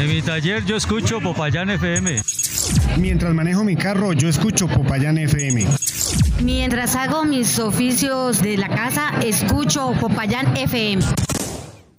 En mi taller yo escucho Popayán FM. Mientras manejo mi carro, yo escucho Popayán FM. Mientras hago mis oficios de la casa, escucho Popayán FM.